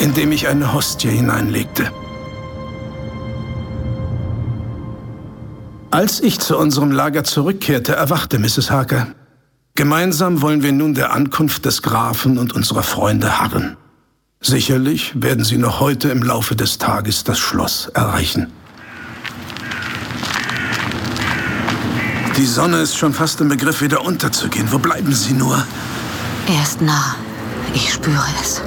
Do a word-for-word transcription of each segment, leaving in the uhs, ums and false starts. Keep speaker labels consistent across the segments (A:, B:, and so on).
A: indem ich eine Hostie hineinlegte. Als ich zu unserem Lager zurückkehrte, erwachte Misses Harker. Gemeinsam wollen wir nun der Ankunft des Grafen und unserer Freunde harren. Sicherlich werden sie noch heute im Laufe des Tages das Schloss erreichen. Die Sonne ist schon fast im Begriff, wieder unterzugehen. Wo bleiben sie nur?
B: Er ist nah. Ich spüre es.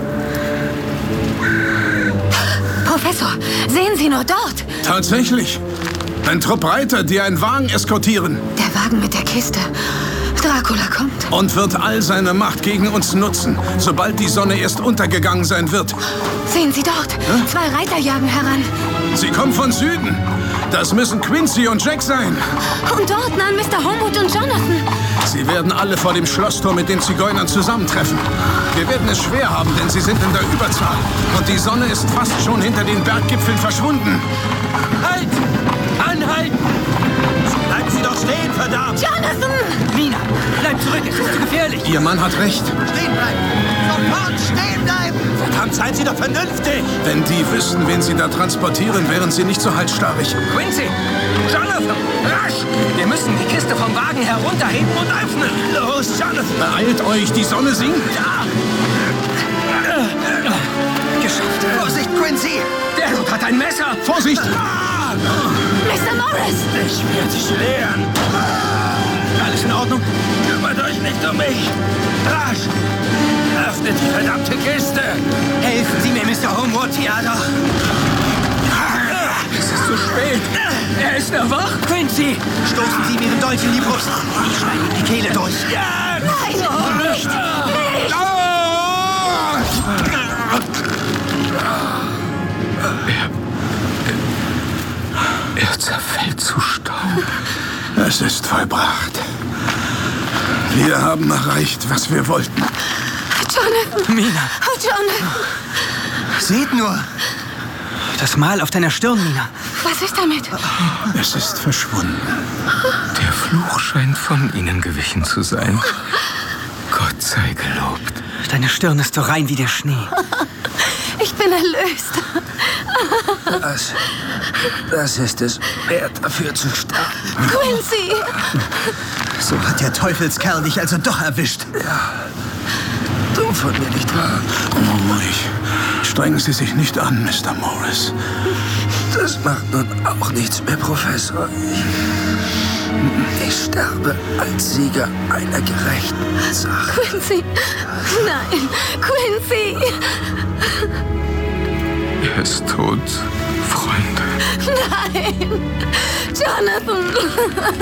B: Professor, sehen Sie nur dort!
A: Tatsächlich. Ein Trupp Reiter, die einen Wagen eskortieren.
B: Der Wagen mit der Kiste. Dracula kommt.
A: Und wird all seine Macht gegen uns nutzen, sobald die Sonne erst untergegangen sein wird.
B: Sehen Sie dort. Hä? Zwei Reiter jagen heran.
A: Sie kommen von Süden. Das müssen Quincy und Jack sein.
B: Und dort nahen Mister Homewood und Jonathan.
A: Sie werden alle vor dem Schlosstor mit den Zigeunern zusammentreffen. Wir werden es schwer haben, denn sie sind in der Überzahl. Und die Sonne ist fast schon hinter den Berggipfeln verschwunden.
C: Halt! Anhalten! Bleiben Sie doch stehen, verdammt!
B: Jonathan!
C: Mina, bleib zurück, es ist zu gefährlich.
A: Ihr Mann hat recht.
C: Stehen bleiben! Sofort stehen bleiben! Verdammt, seien Sie doch vernünftig!
A: Wenn die wüssten, wen sie da transportieren, wären sie nicht so halsstarrig.
C: Quincy! Jonathan! Rasch! Wir müssen die Kiste vom Wagen herunterheben und öffnen! Los, Jonathan!
A: Beeilt euch, die Sonne sinkt!
C: Ja! Geschafft! Vorsicht, Quincy! Der Dude hat ein Messer!
A: Vorsicht!
C: Ah!
B: Mister Morris!
C: Ich werde dich lehren! Alles in Ordnung? Kümmert euch nicht um mich! Rasch! Öffnet die verdammte Kiste! Helfen Sie mir, Mister Homewood, ja doch! Es ist zu spät! Er ist erwacht! Quincy! Stoßen Sie mir den Dolch in die Brust! Ich schneide ihm die Kehle durch! Ja!
B: Nein! Nicht! Nicht!
A: Er, er zerfällt zu Staub. Es ist vollbracht. Wir haben erreicht, was wir wollten.
B: Jonathan!
C: Mina!
B: Oh, Jonathan!
C: Seht nur! Das Mal auf deiner Stirn, Mina.
B: Was ist damit?
A: Es ist verschwunden.
D: Der Fluch scheint von ihnen gewichen zu sein. Gott sei gelobt.
C: Deine Stirn ist so rein wie der Schnee.
B: Ich bin erlöst.
C: Das, das ist es wert, dafür zu sterben.
B: Quincy!
C: So hat der Teufelskerl dich also doch erwischt. Ja. Dumm von mir, nicht wahr?
A: Ruhig. Strengen Sie sich nicht an, Mister Morris.
C: Das macht nun auch nichts mehr, Professor. Ich, ich sterbe als Sieger einer gerechten Sache.
B: Quincy! Nein! Quincy!
D: Er ist tot, Freunde.
B: Nein! Jonathan!